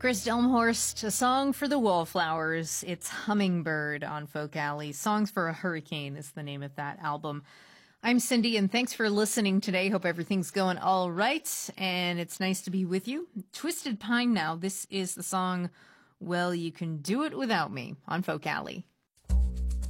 Chris Delmhorst, a song for the Wallflowers. It's Hummingbird on Folk Alley. Songs for a Hurricane is the name of that album. I'm Cindy, and thanks for listening today. Hope everything's going all right, and it's nice to be with you. Twisted Pine now. This is the song, Well, You Can Do It Without Me on Folk Alley.